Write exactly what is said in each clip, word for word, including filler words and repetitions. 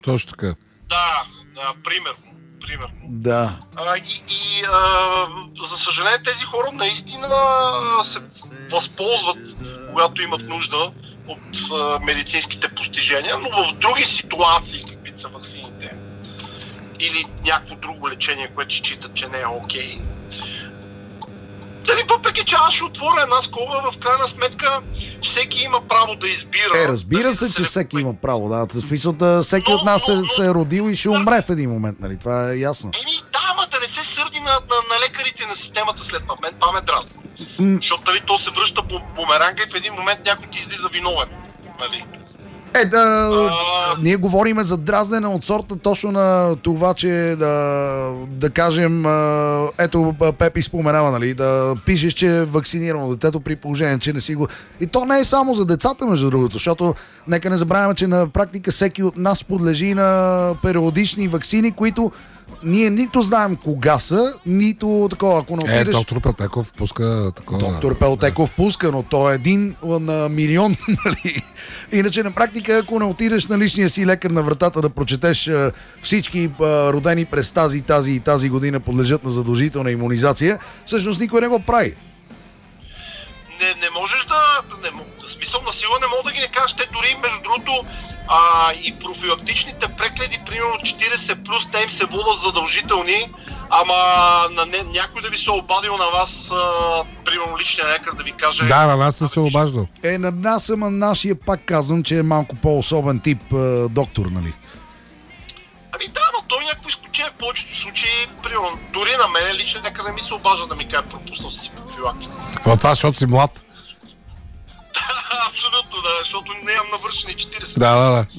Точно така. Да, да, примерно. Примерно. Да. А, и и а, за съжаление тези хора наистина се възползват, когато имат нужда от а, медицинските постижения, но в други ситуации, каквито са ваксините или някакво друго лечение, което считат, че не е окей. Дали въпреки, че аз ще отворя една скоба, в крайна сметка всеки има право да избира. Е, разбира дали се, да че се всеки лекува. има право. Да. В смисъл, да, всеки Но, от нас но, се, но... се е родил и ще умре в един момент, нали? Това е ясно. Еми да, ама да не се сърди на, на, на лекарите на системата след това. Мен това ме дразни. М. Защото нали, то се връща по бумеранга и в един момент някой ти излиза виновен. Нали? Е, да, А. ние говориме за дразнене от сорта точно на това, че да, да кажем, а, ето Пепи споменава, нали, да пишеш, че е вакцинирано детето при положение, че не си го... И то не е само за децата, между другото, защото нека не забравяме, че на практика всеки от нас подлежи на периодични ваксини, които ние нито знаем кога са, нито такова, ако не Е, отидеш... доктор Петеков пуска такова. Доктор Пелтеков пуска, но той е един на милион, нали? Иначе на практика, ако не отидеш на личния си лекар на вратата да прочетеш а, всички а, родени през тази, тази и тази година подлежат на задължителна имунизация, всъщност никой не го прави. Не, не можеш да... Не, в смисъл на сила не мога да ги не кажеш. Те дори, между другото, а, и профилактичните прегледи, примерно четирийсет плюс, те им се водят задължителни, ама на не, някой да ви се обадил на вас, а, примерно личния лекар да ви каже... Да, на нас не се обаждал. Е, на нас, ама нашия пак казвам, че е малко по-особен тип а, доктор, нали? Ами да, но той някакво изключение в повечето случаи, примерно, дори на мен личен лекар не ми се обажда да ми каже пропуснал си профилактика. А това, защото си млад. Абсолютно, да, защото не имам навършени четирийсет. Да, да, да.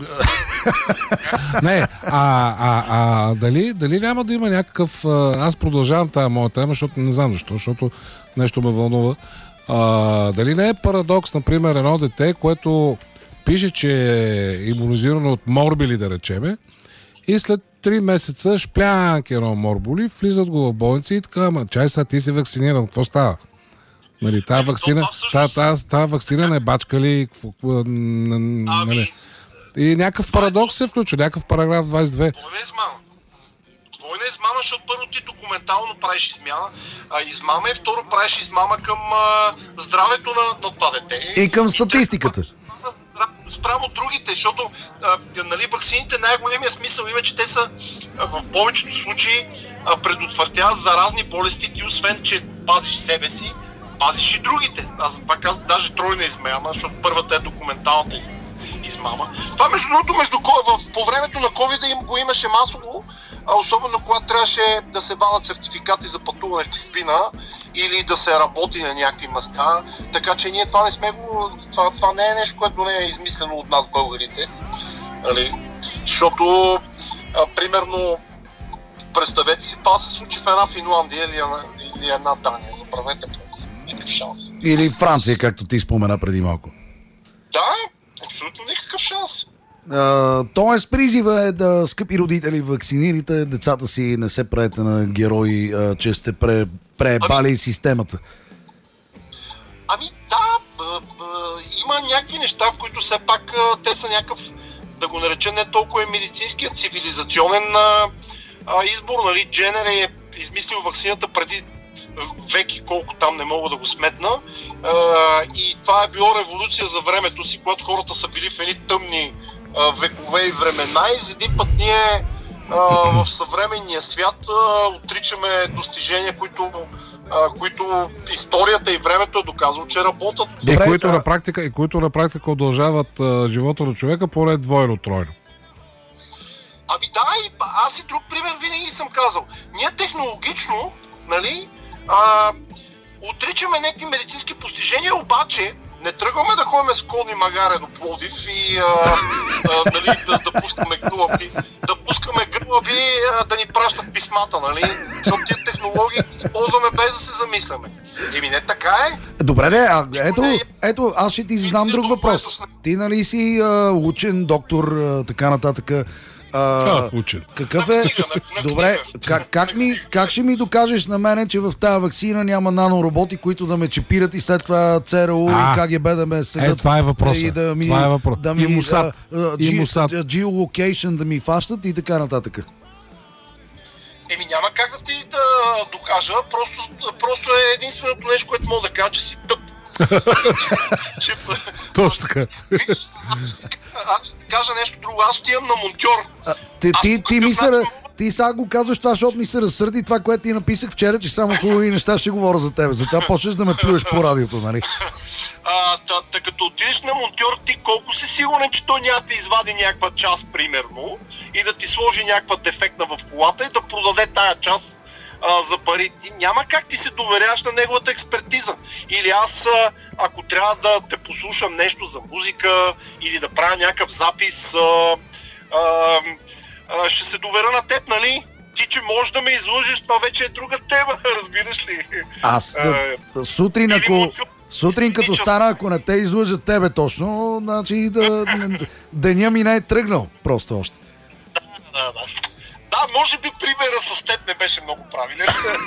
Не, а, а, а дали, дали няма да има някакъв... а, Аз продължавам тази моя тема, защото не знам защо, защото нещо ме вълнува. А, дали не е парадокс, например, едно дете, което пише, че е имунизирано от морбили, да речеме, и след три месеца шплянки едно морболи, влизат го в болница и така, ама чай сега ти си вакциниран, какво става? Нали, тази вакцина, тази, тази, тази вакцина не бачка ли? Какво, нали? И някакъв парадокс се включва, някакъв параграф двайсет и две. Това не е измама. Това не е измама, защото първо ти документално правиш измяна, а, измама и второ правиш измама към а, здравето на, на това дете. И към статистиката. Спрямо другите, защото а, нали, ваксините най-големия смисъл има, че те са а, в повечето случаи а, предотвратяват заразни болести, ти освен, че пазиш себе си, пазиш и другите. Аз това казвам, даже тройна измама, защото първата е документалната измама. Това между другото, между, в, по времето на ковид им го имаше масово, а особено когато трябваше да се вадят сертификати за пътуване в чужбина или да се работи на някакви места, така че ние това не сме го... Това, това не е нещо, което не е измислено от нас българите. Нали? Защото, а, примерно, представете си, това се случи в една Финландия или, или една Дания, забравете по никакъв шанс. Или Франция, както ти спомена преди малко. Да, абсолютно никакъв шанс. Uh, тоест призива е да, скъпи родители, вакцинирайте децата си, не се правете на герои, uh, че сте пре, преебали ами, системата. Ами да, б, б, има някакви неща, в които все пак а, те са някакъв, да го наречем, не толкова медицински, а цивилизационен а, а, избор. Нали? Дженер е измислил ваксината преди веки, колко там не мога да го сметна. А, и това е било революция за времето си, когато хората са били в едни тъмни векове и времена и за един път ние а, в съвременния свят а, отричаме достижения, които, а, които историята и времето е доказало, че работят. И които, на практика, и които на практика удължават а, живота на човека поне двойно-тройно. Ами да, и аз и друг пример винаги съм казал. Ние технологично, нали, а, отричаме някакви медицински постижения, обаче не тръгваме да ходим с конни магаре до Пловдив и а, а, нали, да, да пускаме гълъби, да пускаме гълъби а, да ни пращат писмата, нали? Защото тия технологии използваме без да се замисляме. Еми не така е. Добре, не, а, ето, ето, аз ще ти задам друг въпрос. Ти нали си а, учен, доктор, а, така нататък. А, учен. Какъв е? книга, на- на Добре, книга. как, как, ми, как ще ми докажеш на мене, че в тази ваксина няма нанороботи, които да ме чипират и след това ЦРУ А, и КГБ да ме седат? Е, това е въпросът. И да ми, Това е въпрос. да ми, И Мусад. а, а, И G- Мусад. geolocation да ми фащат и така нататък. Еми няма как да ти да докажа, просто, просто е единственото нещо, което мога да кажа, че си тъп. Че, Точно така. виж, аз ще ти кажа нещо друго, аз отивам на монтьор. А, ти, Аз ти, по ти, какъв ми се, начин- ти сега го казваш това, защото ми се разсърди това, което ти написах вчера, че само хубави неща ще говоря за теб. Затова почнеш да ме плюеш по радиото, нали? А, та, та, като отидеш на монтьор, ти колко си сигурен, че той няма да ти извади някаква част, примерно, и да ти сложи някаква дефектна в колата и да продаде тая част а, за пари. Ти няма как ти се доверяваш на неговата експертиза. Или аз, а, ако трябва да те послушам нещо за музика или да правя някакъв запис, а, а, а, ще се доверя на теб, нали? Ти, че можеш да ме излъжеш, това вече е друга тема, разбираш ли? Аз Е, да, сутрин, или ако, монтьор- сутрин като технически. стана, ако не те излъжат тебе точно, значи да, деня ми не е тръгнал просто още. Да, да. Да, може би примера с теб не беше много правилен.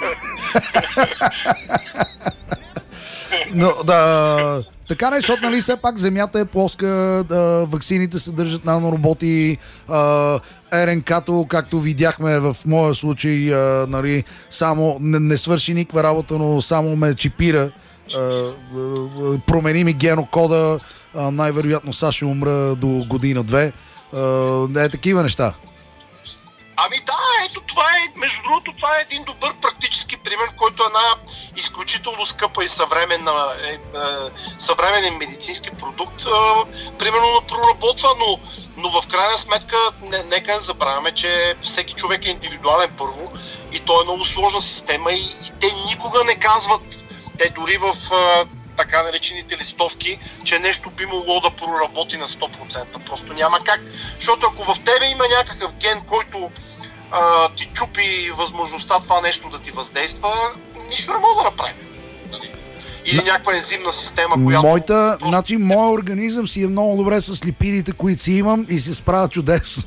Но да, така не, защото нали все пак земята е плоска, да, ваксините съдържат нанороботи, а, РНК-то, както видяхме в моя случай, а, нали, само не, не свърши никаква работа, но само ме чипира, а, а, промени ми генокода, а, най-вероятно сега ще умра до година-две. А, е такива неща. Ами да, ето това е, между другото, това е един добър практически пример, който е една изключително скъпа и съвременна, е, е, съвременен медицински продукт, е, примерно на проработва, но, но в крайна сметка не, нека не забравяме, че всеки човек е индивидуален първо и то е много сложна система и, и те никога не казват, те дори в е, така наречените листовки, че нещо би могло да проработи на сто процента. Просто няма как. Защото ако в тебе има някакъв ген, който а, ти чупи възможността това нещо да ти въздейства, нищо не мога да направим. Нали? Или някаква ензимна система, която... Моята, просто- значи, моят организъм си е много добре с липидите, които си имам и се справя чудесно.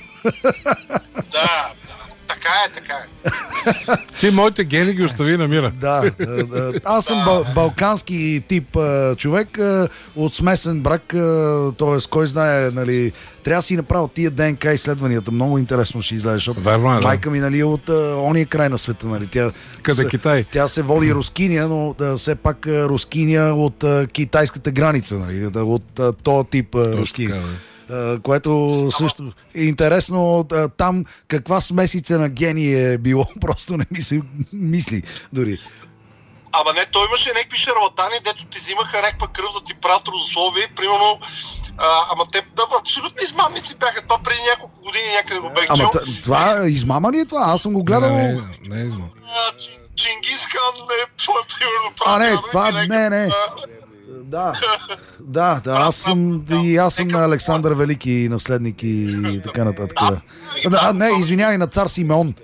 Да, да. Така е, така е. Ти моите гени ги остави на мира. Да, да, да. Аз съм бал, балкански тип а, човек, а, от смесен брак, т.е. кой знае, нали, трябва да си направя тия ДНК изследванията, много интересно ще излезе, защото Верно е, да. майка ми, нали, е от а, ония край на света, нали, тя, Къде се, Китай? тя се води рускиня, но да, все пак а, рускиня от а, китайската граница, нали, да, от а, този тип а, рускиня. така, да. Uh, което също е интересно, uh, там каква смесица на гени е било, просто не ми се мисли дори. Ама не, той имаше някакви шарлатани, дето ти взимаха някаква кръв да ти правят родословие, примерно, а, ама те да, абсолютно измамници бяха. Това преди няколко години някъде го бях Ама чул. т- това измама ли е това? Аз съм го гледал. Не, не, не е измам. А, Чи- Чингис Хан е, примерно, А, не, прави това някакъв, не, не. а, Да, да, да, аз съм и аз съм на Александър Велики наследник и така нататък. Да. Да, не, извинявай, на цар Симеон. м,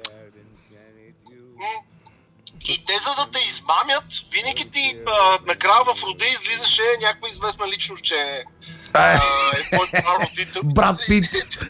И те, за да те измамят, винаги ти а, накрая в рода излизаше някаква известна личност, че Е, а, е твой прародител. Брат Пит.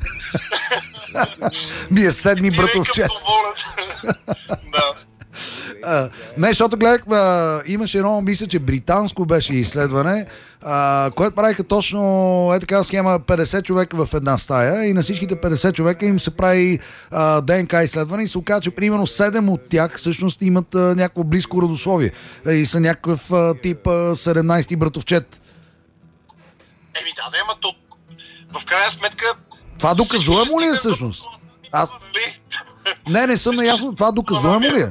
Ми е седми Ти викам братовчет. доволен. Да. А, не, защото гледах, а, имаше едно, мисля, че британско беше изследване, а, което правиха точно е така схема петдесет човека в една стая и на всичките петдесет човека им се прави а, ДНК изследване и се оказа, че примерно седем от тях всъщност имат а, някакво близко родословие и са някакъв а, тип а, седемнайсети братовчет. Еми да, да, ама то в крайна сметка... Това доказуемо ли е всъщност? Аз- Нали? Не, не съм наясно. Това доказуемо ли е?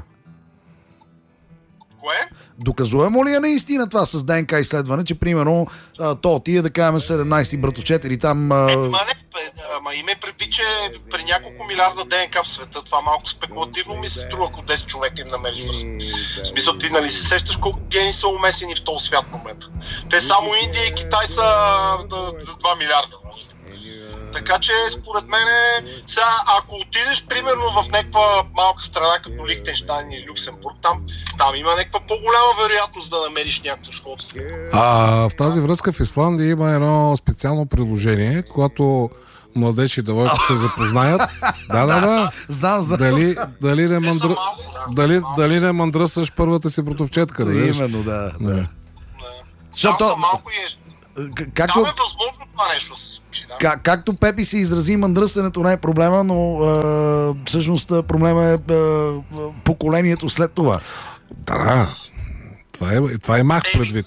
Кое? Доказуемо ли е наистина това с ДНК изследване, че примерно а, то ти е да кажем седемнайсети братовчет или там... А... Ма не, бе, ама име предвид, че при няколко милиарда ДНК в света, това малко спекулативно ми се струва, ако десет човека им намериш връзка. В смисъл, ти нали се сещаш колко гени са умесени в този свят в момента. Те само Индия и Китай са за два милиарда. Така че, според мен, сега, ако отидеш, примерно, в някаква малка страна, като Лихтенщайн или Люксембург, там, там има някаква по-голяма вероятност да намериш някакво сходство. А в тази връзка в Исландия има едно специално приложение, когато младежи и девойки се запознаят. Да, да, да. Знам, знам. Дали, дали не Те са мандра... малко, да. Дали, Малко дали са. не мандръсваш първата си братовчетка, да видиш? Именно, да. да. Да. Защото- Там са малко и е... К- Както, Там е възможно това нещо да се случи, да. как, както Пепи се изрази, мъдръсенето не е проблема, но а, всъщност проблема е а, поколението след това. Да, да. Това е, това е мах предвид.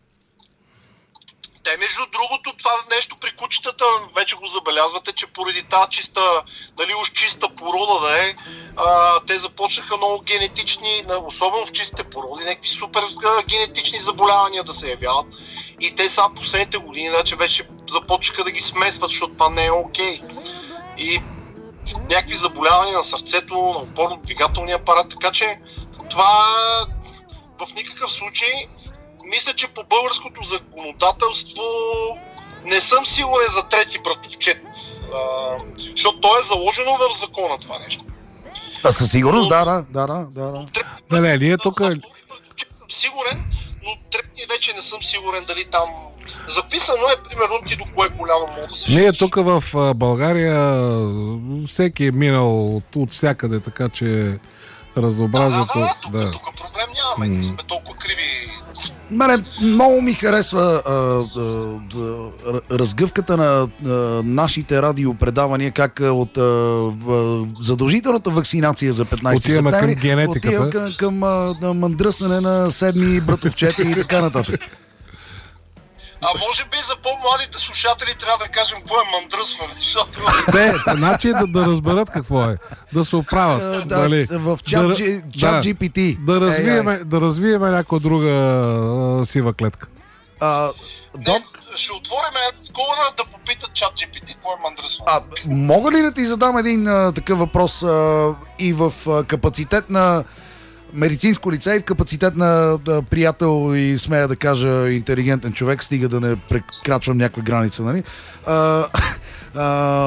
Те, между другото, това нещо при кучетата, вече го забелязвате, че поради тази чиста, дали уж чиста порода да е, а, те започнаха много генетични, особено в чистите породи, някакви супер а, генетични заболявания да се явяват. И те са последните години, значи вече започнаха да ги смесват, защото това не е окей. И някакви заболявания на сърцето, на опорно-двигателния апарат, така че това в никакъв случай. Мисля, че по българското законодателство не съм сигурен за трети братовчет, а, защото то е заложено в закона това нещо. А, със сигурност, да, да, да, да, да, да. Да, не, ние тук... За втори братовчет съм сигурен, но трети вече не съм сигурен дали там... Записано е, примерно, ти до кое голямо мога да се... Ние тук в а, България всеки е минал от, от всякъде, така че разнообразието... Да, да, да, да. тук, тук проблем нямаме, не сме толкова криви. Мене много ми харесва а, а, а, разгъвката на а, нашите радиопредавания, как а, от а, в, задължителната вакцинация за петнайсети Отиваме септември към генетиката. отива към, към а, на мъндръсане на седми братовчета и така нататък. А може би за по-младите слушатели трябва да кажем какво е мъндръсване, защото... Те, значи да, да разберат какво е. Да се оправят. А, да, дали, в чат, да, G, чат да, джи пи ти. Да развиеме, да развиеме някоя друга а, сива клетка. А, Док, Не, ще отворим колона да попитат чат джи пи ти, какво е мъндръсване. а, мога ли да ти задам един а, такъв въпрос а, и в а, капацитет на медицинско лице и в капацитет на да, приятел и смея да кажа интелигентен човек, стига да не прекрачвам някаква граница, нали? А, а,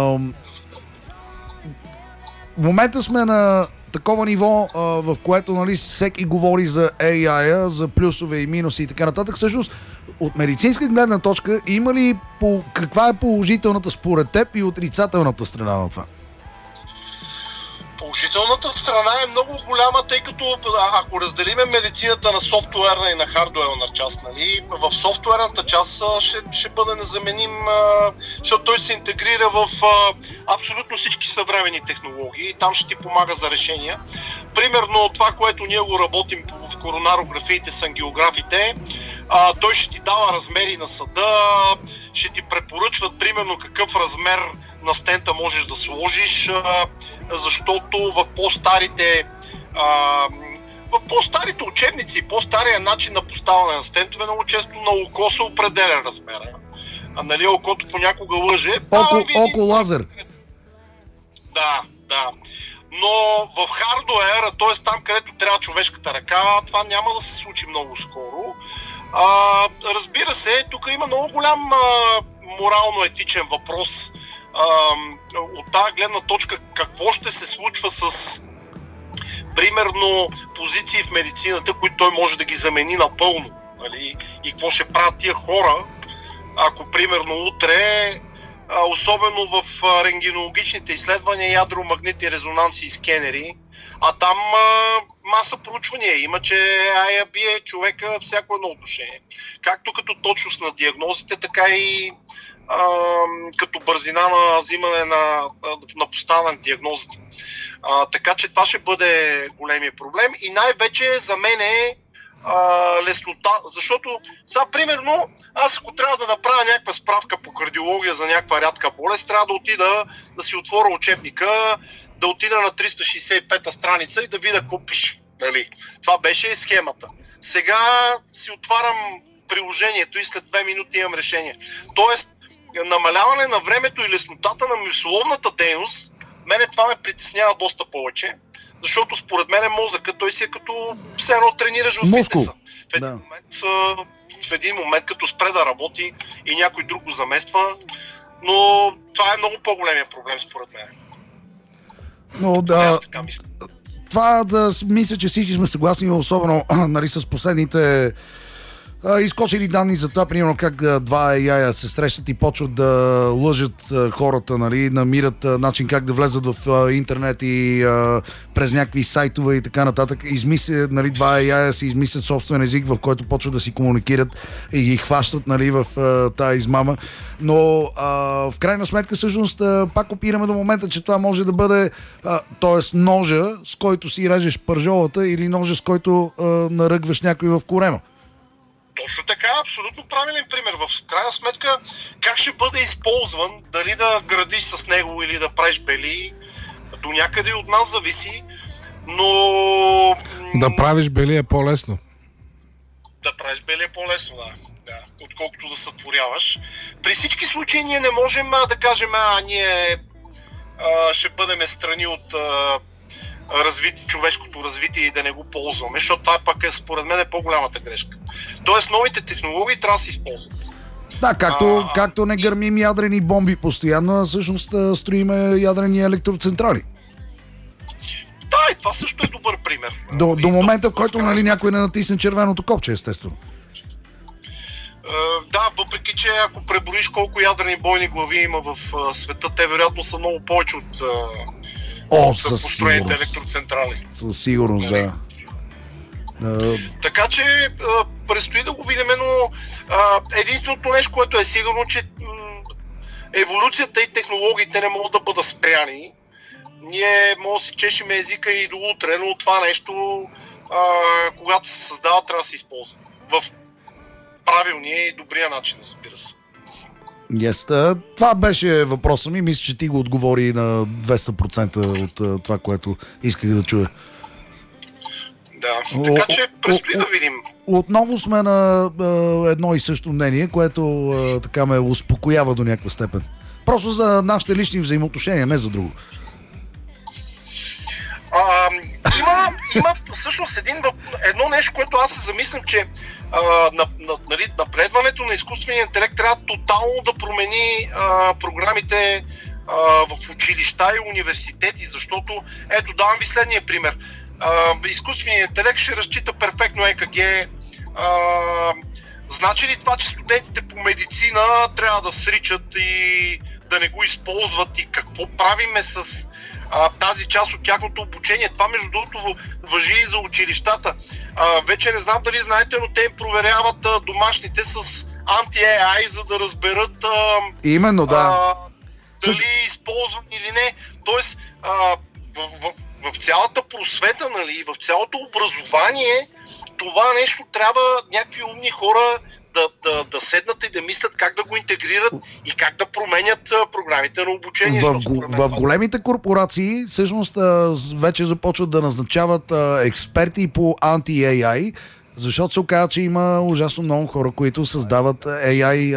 в момента сме на такова ниво, а, в което, нали, всеки говори за ей ай, за плюсове и минуси и така нататък. Всъщност, от медицинска гледна точка, има ли по, каква е положителната според теб и отрицателната страна на това? Положителната страна е много голяма, тъй като ако разделиме медицината на софтуерна и на хардуерна част, нали, в софтуерната част ще, ще бъде незаменим, защото той се интегрира в абсолютно всички съвременни технологии и там ще ти помага за решения. Примерно това, което ние го работим в коронарографиите с ангиографите, а, той ще ти дава размери на съда, ще ти препоръчват примерно какъв размер на стента можеш да сложиш, а, защото в по-старите а, в по-старите учебници, по-стария начин на поставяне на стентове много често на око се определя размера. А нали окото понякога лъже. Око, види... око лазер. Да, да. Но в хардуер, т.е. там, където трябва човешката ръка, това няма да се случи много скоро. А, разбира се, тук има много голям а, морално-етичен въпрос. А, от тази гледна точка, какво ще се случва с примерно позиции в медицината, които той може да ги замени напълно. Нали? И какво ще правят тия хора, ако примерно утре, особено в рентгенологичните изследвания, ядромагнитни резонанси и скенери, а там а, маса проучвания има, че ай бие човека всяко едно отношение. Както като точност на диагнозите, така и а, като бързина на взимане на, на поставяне на диагнозите. А, така че това ще бъде големия проблем и най-вече за мен е а, леснота, защото сега примерно аз ако трябва да направя някаква справка по кардиология за някаква рядка болест, трябва да отида да си отворя учебника, да отида на триста шейсет и пета страница и да видя какво пише. Нали? Това беше схемата. Сега си отварям приложението и след две минути имам решение. Тоест, намаляване на времето и леснотата на мисловната дейност, мене това ме притеснява доста повече, защото според мен мозъкът, той си е като все едно тренираш в фитнеса. В един, да. момент, в един момент като спре да работи и някой друг го замества, но това е много по-големия проблем според мен. Но да, това да мисля, че всички сме съгласни, особено нали, с последните а, изкочили данни за това, примерно как а, два ей ай се срещат и почват да лъжат а, хората, нали, намират а, начин как да влезат в а, интернет и а, през някакви сайтове и така нататък. Измислят, нали, два ей ай си измислят собствен език, в който почват да си комуникират и ги хващат, нали, в а, тая измама. Но а, в крайна сметка всъщност а, пак опираме до момента, че това може да бъде а, т.е. ножа, с който си режеш пържолата или ножа, с който а, наръгваш някой в корема. Точно така, абсолютно правилен пример. В крайна сметка, как ще бъде използван, дали да градиш с него или да правиш бели, до някъде от нас зависи, но... Да правиш бели е по-лесно. Да правиш бели е по-лесно, да. да. Отколкото да сътворяваш. При всички случаи ние не можем а, да кажем, а ние а, ще бъдем страни от а, развити, човешкото развитие и да не го ползваме, защото това пак е според мен е по-голямата грешка. Тоест новите технологии трябва да се използват. Да, както, а, както не гърмим ядрени бомби постоянно, а всъщност строиме ядрени електроцентрали. Да, и това също е добър пример. До, до момента, в който, нали, някой не натисне червеното копче, естествено. Uh, да, въпреки че ако преброиш колко ядрени бойни глави има в uh, света, те вероятно са много повече от, uh, О, от със построените сигурност. електроцентрали. Със сигурност, да. Uh, Така че uh, предстои да го видим, но uh, единственото нещо, което е сигурно, че м- еволюцията и технологиите не могат да бъдат спряни. Ние може да си чешем езика и до утре, но това нещо, uh, когато се създава, трябва да се използва. В правилния и добрия начин, разбира се. Yes. Това беше въпроса ми. Мисля, че ти го отговори на двеста процента от това, което исках да чуя. Да, така че предстои да видим. Отново сме на а, едно и също мнение, което а, така ме успокоява до някаква степен. Просто за нашите лични взаимоотношения, не за друго. А, има, има всъщност един, едно нещо, което аз се замислям, че а, на, на, нали, напредването на изкуствения интелект трябва тотално да промени а, програмите а, в училища и университети, защото ето давам ви следния пример. А, изкуственият интелект ще разчита перфектно е ка ге. А, значи ли това, че студентите по медицина трябва да сричат и да не го използват и какво правиме с а, тази част от тяхното обучение? Това между другото важи и за училищата. А, вече не знам дали знаете, но те им проверяват а, домашните с анти-ей ай, за да разберат а, Именно, да. а, дали е използван или не. Тоест, а, в, в, в цялата просвета, нали, в цялото образование, това нещо трябва някакви умни хора да, да, да седнат и да мислят как да го интегрират и как да променят а, програмите на обучение. В, в големите корпорации всъщност а, вече започват да назначават а, експерти по анти-ей ай, защото се оказа, че има ужасно много хора, които създават ей ай а,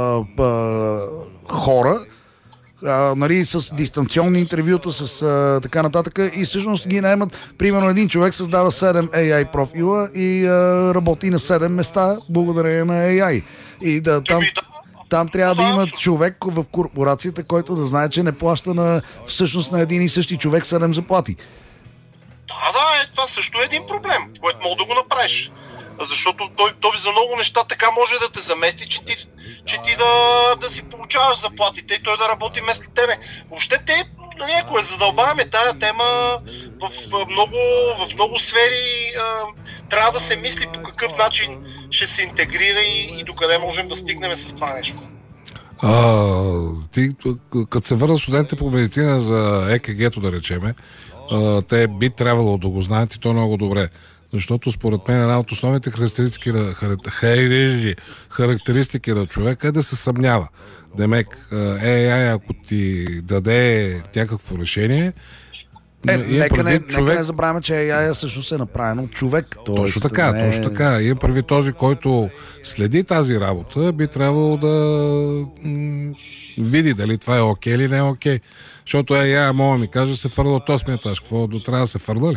а, хора, А, нали, с дистанционни интервюта, с а, така нататък, и всъщност ги наемат. Примерно един човек създава седем ей ай профила и а, работи на седем места благодарение на ей ай. И да, там, там трябва да има човек в корпорацията, който да знае, че не плаща на, всъщност на един и същи човек седем заплати. Да, да, е, това също е един проблем, който мога да го направиш. Защото той, той за много неща така може да те замести, че ти, че ти да, да си получаваш заплатите и той да работи вместо тебе. Въобще те, ако я задълбаваме тая тема в, в, много, в много сфери, а, трябва да се мисли по какъв начин ще се интегрира и, и докъде можем да стигнем с това нещо. А, ти, като се върнат студентите по медицина за е ка ге-то, да речеме, а, те би трябвало да го знаят и то много добре. Защото според мен една от основните характеристики на, характеристики на човека е да се съмнява. Демек, ей ай, ако ти даде някакво решение, Е, нека, не, човек... нека не забравяме, че ей ай всъщност е направено от човек. Точно така, не... точно така. И прави този, който следи тази работа, би трябвало да м- види дали това е окей или не е окей. Защото ей ай, мога ми каже, се фърля от осмия етаж. Какво до трябва да се фърля ли?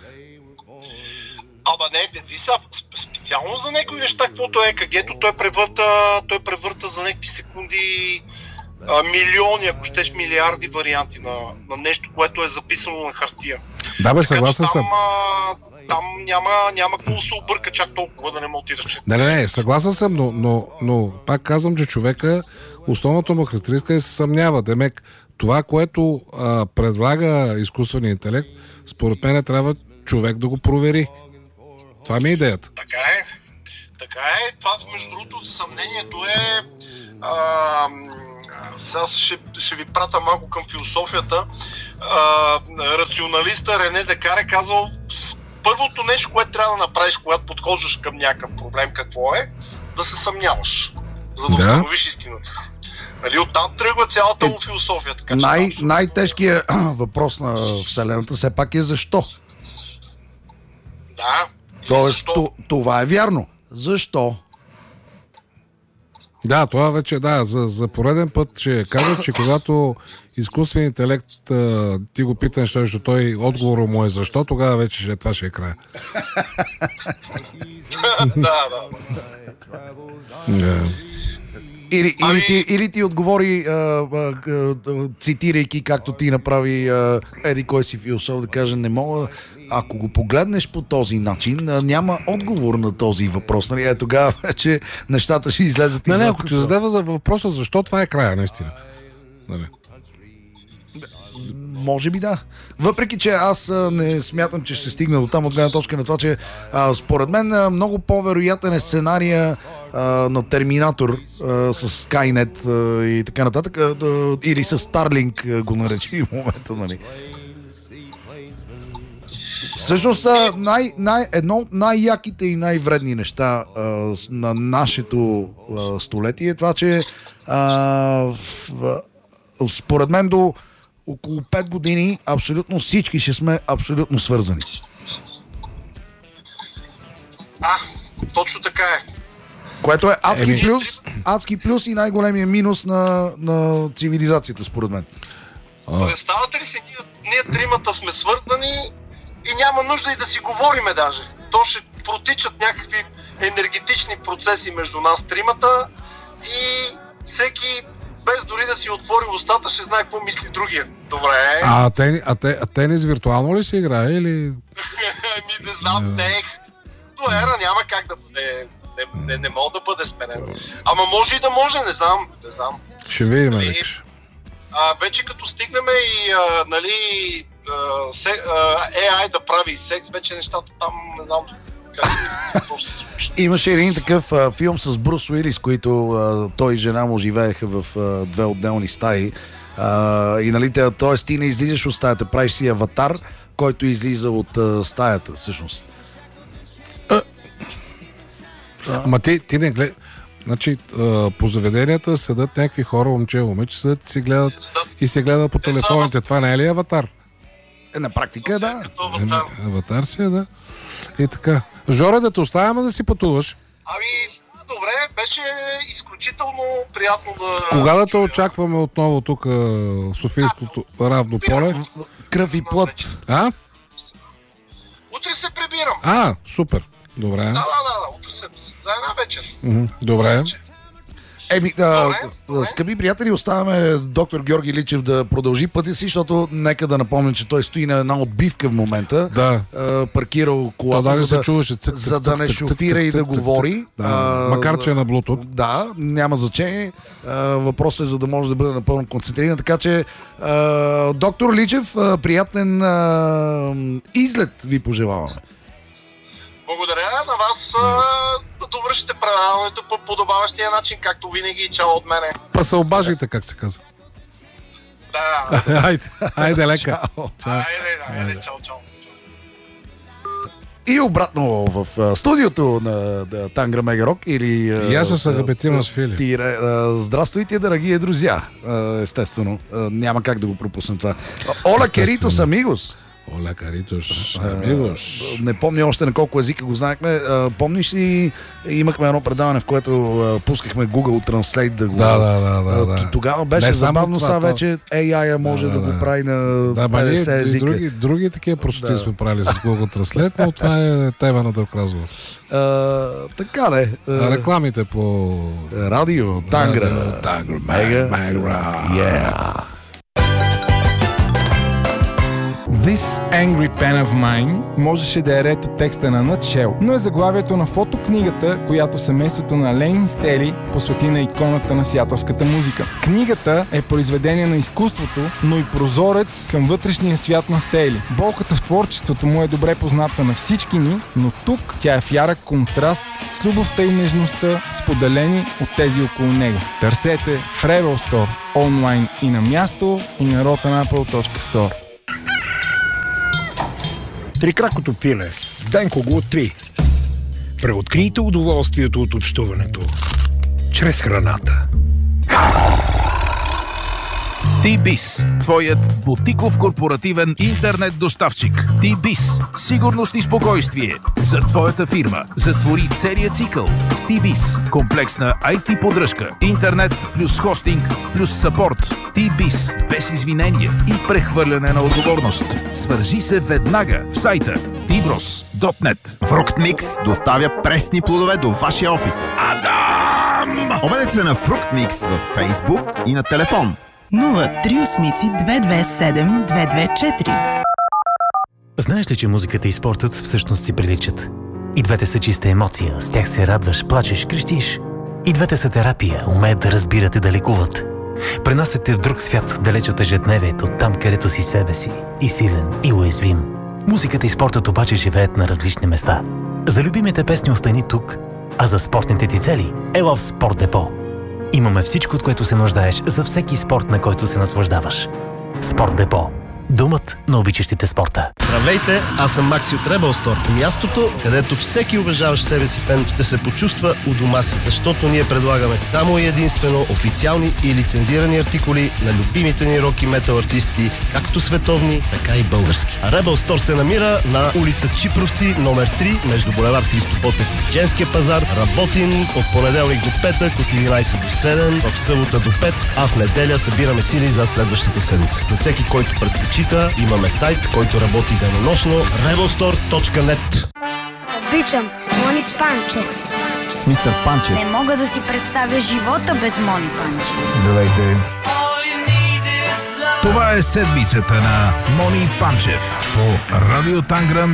Ама не, ви са специално за някои неща, каквото е е ка ге-то, той превърта, той превърта за някакви секунди а, милиони, ако щеш милиарди варианти на, на нещо, което е записано на хартия. Да, бе, Така че съгласен съм. там, а, там няма, няма какво да се обърка чак толкова да не му отидеш. Не, не, не, съгласен съм, но, но, но пак казвам, че човека, основната му характеристика е да се съмнява. Демек, това, което а, предлага изкуственият интелект, според мен трябва човек да го провери. Това ми е идеята. Така е. Така е. Това, между другото, съмнението е... А, сега ще, ще ви пратя малко към философията. А, рационалиста Рене Декар е казал, първото нещо, което трябва да направиш, когато подхождаш към някакъв проблем, какво е? Да се съмняваш, за да, да. установиш истината. Нали, оттам тръгва цялата му философия. Така, най- най-тежкият въпрос на Вселената все пак е защо. Да. Тоест, т- това е вярно. Защо? Да, това вече, да, за, за пореден път ще кажа, че когато изкуственият интелект а, ти го пита нещо, защото той отговорът му е защо, тогава вече ще, това ще е края. Да, да. Yeah. Или, Ами... или, ти, или ти отговори, а, а, а, цитирайки както ти направи а, еди кой си философ, да каже, не мога, ако го погледнеш по този начин, а, няма отговор на този въпрос. Нали? Е, тогава вече нещата ще излезат. Не, не, ако ти задава за въпроса защо, това е края, наистина. Нали? Може би да. Въпреки, че аз а, не смятам, че ще стигна до там от гледна точка на това, че а, според мен а, много по-вероятен е сценария а, на Терминатор а, с Skynet а, и така нататък, а, а, или с Starlink а, го наречи в момента, нали. Всъщност, а, най, най, едно от най-яките и най-вредни неща а, на нашето а, столетие е това, че а, в, а, според мен до около пет години абсолютно всички ще сме абсолютно свързани. А, точно така е. Което е адски Еми... плюс, адски плюс и най-големия минус на, на цивилизацията, според мен. Представате ли си, ние, ние тримата сме свързани и няма нужда и да си говориме даже. То ще протичат някакви енергетични процеси между нас тримата и всеки без дори да си отвори устата, ще знае какво мисли другия. Добре. А, тени, а, те, а тенис виртуално ли се играе или... Ми не знам, yeah. не. До ера няма как да бъде. Не, не, не мога да бъде сменен. Ама може и да може, не знам. Не знам. Ще видим, нали, викаш. А, вече като стигнем и а, нали, а, се, а, Ей Ай да прави секс, вече нещата там не знам какво ще се случи. Имаше един такъв а, филм с Брус Уилис, които а, той и жена му живееха в а, две отделни стаи. А, и нали, т.е. ти не излизаш от стаята, правиш си аватар, който излиза от а, стаята, всъщност. А, Ама ти, ти не гледа... Значи, а, по заведенията седат някакви хора, момче, момиче, седат и си гледат и се гледат по телефоните. Това не е ли аватар? Е, на практика, да. Е, аватар си е, да. И така. Жоре, да те оставяме да си пътуваш. Ами, добре, беше изключително приятно да... Кога да те очакваме отново тук в Софийското равно поле? Кръв и плът. А? Утре се прибирам. А, супер. Добре. Да, да, да, утре се за една вечер. М-м, добре. Еми, а, добре, добре. скъпи приятели, оставяме доктор Георги Личев да продължи пътя си, защото нека да напомня, че той стои на една отбивка в момента. Да. А, паркирал колата, да, за, се да, чуваше, цък, за да не шофира и да говори. Да. Макар, че е на Bluetooth. Да, няма значение. А, въпросът е за да може да бъде напълно концентриран. Така че, а, доктор Личев, а, приятен а, излет ви пожелаваме. Благодаря на вас а, да довършите предаването по подобаващия начин, както винаги. Чао от мене. Па се обажите, как се казва. Да. Айде, айде лека. Чао. Чао. Айде, айде, чао, чао. И обратно в а, студиото на, на Тангра Мегарок или... А, И аз се съгъбетим с Фили. Тире, а, здравствуйте, драги друзья. А, естествено. А, няма как да го пропуснем това. Ола Керитос, амигос. Оля Каритош, амигос. Не помня още на колко езика го знаехме. А, помниш ли, имахме едно предаване, в което а, пускахме Google Translate да го... Да, да, да, да, да. Тогава беше Не забавно, само сега това, вече Ей Ай може да, да, да, да го прави на да, петдесет ние, езика. Други, други такива простоти Да. сме правили с Google Translate, но това е тема на друг разговор. А, така де. А, рекламите по... Радио Тангра. Тангра Мега. Yeah. This Angry Pen of Mine можеше да е ред от текста на Nutshell, но е заглавието на фотокнигата, която семейството на Ленин Стели посвети на иконата на сиатълската музика. Книгата е произведение на изкуството, но и прозорец към вътрешния свят на Стели. Болката в творчеството му е добре позната на всички ни, но тук тя е в ярък контраст с любовта и нежността, споделени от тези около него. Търсете в Rebel Store онлайн и на място, и на rotten apple точка store. Трикракото пиле. Денко го откри. Преоткрийте удоволствието от общуването чрез храната. T-Biz, твоят бутиков корпоративен интернет доставчик. T-Biz, сигурност и спокойствие за твоята фирма. Затвори целият цикъл с T-Biz. Комплексна ай ти поддръжка, интернет плюс хостинг плюс съпорт. T-Biz, без извинения и прехвърляне на отговорност. Свържи се веднага в сайта ти брос точка нет. Fructmix доставя пресни плодове до вашия офис. Адам! Обадете се на Fructmix във Facebook и на телефон нула три осем две две седем две две четири. Знаеш ли, че музиката и спортът всъщност си приличат? И двете са чиста емоция, с тях се радваш, плачеш, крещиш. И двете са терапия, умеят да разбират и да лекуват. Пренасят те в друг свят, далеч от ежедневието, там където си себе си, и силен, и уязвим. Музиката и спортът обаче живеят на различни места. За любимите песни остани тук, а за спортните ти цели ела в Спорт Депо. Имаме всичко, от което се нуждаеш за всеки спорт, на който се наслаждаваш. Спорт Депо. Думът на обичащите спорта. Здравейте, аз съм Макси от Rebel Store. Мястото, където всеки уважаващ себе си фен ще се почувства у дома си, защото ние предлагаме само и единствено официални и лицензирани артикули на любимите ни рок и метал артисти, както световни, така и български. А Rebel Store се намира на улица Чипровци, номер три, между булевард Христо Ботев и Женския пазар. Работим от понеделник до петък, от единайсет до седем, в събота до пет, а в неделя събираме сили за следващата седмица. За всеки, който предпочита, имаме сайт, който работи денонощно rebel store точка нет. Обичам Мони Панчев. Мистер Панчев. Не мога да си представя живота без Мони Панчев. Здравейте. Това е седмицата на Мони Панчев по Радио Танграм